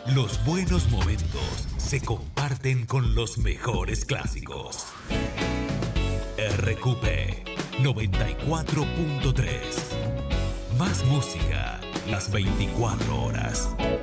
Los buenos momentos se comparten con los mejores clásicos. RQP 94.3. Más música las 24 horas.